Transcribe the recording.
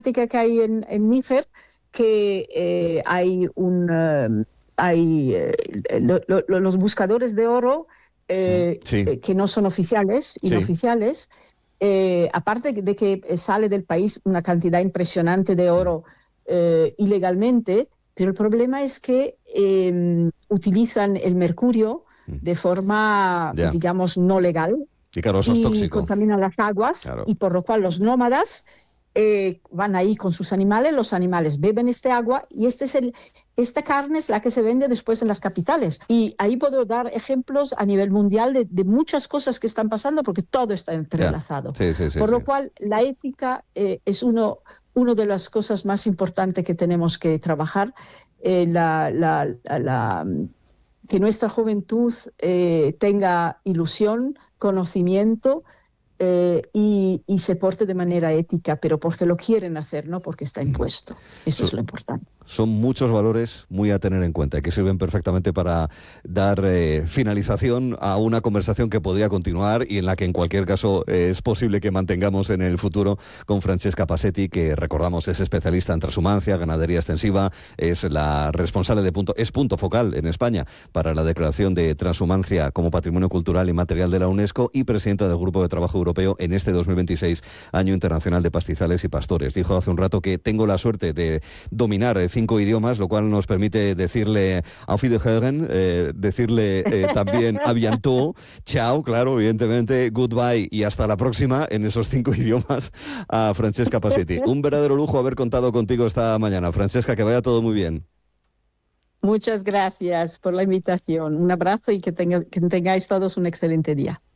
que hay en Níger, que los buscadores de oro que no son oficiales, inoficiales, aparte de que sale del país una cantidad impresionante de oro ilegalmente, pero el problema es que utilizan el mercurio de forma, digamos, no legal. Y claro, eso es tóxico. Contaminan las aguas, y por lo cual los nómadas van ahí con sus animales, los animales beben este agua y esta carne es la que se vende después en las capitales. Y ahí puedo dar ejemplos a nivel mundial de muchas cosas que están pasando porque todo está entrelazado. Por lo cual la ética es una de las cosas más importantes que tenemos que trabajar, que nuestra juventud tenga ilusión, conocimiento, y se porte de manera ética, pero porque lo quieren hacer, no porque está impuesto. Eso es lo importante. Son muchos valores muy a tener en cuenta y que sirven perfectamente para dar finalización a una conversación que podría continuar y en la que en cualquier caso es posible que mantengamos en el futuro con Francesca Passetti, que recordamos es especialista en transhumancia, ganadería extensiva, es la responsable de punto focal en España para la declaración de transhumancia como patrimonio cultural y material de la UNESCO y presidenta del Grupo de Trabajo Europeo en este 2026, Año Internacional de Pastizales y Pastores. Dijo hace un rato que tengo la suerte de dominar 5 idiomas, lo cual nos permite decirle Auf Wiederhören, decirle también a bientôt, chao, claro, evidentemente, goodbye y hasta la próxima en esos 5 idiomas a Francesca Passetti. Un verdadero lujo haber contado contigo esta mañana. Francesca, que vaya todo muy bien. Muchas gracias por la invitación. Un abrazo y que tengáis todos un excelente día.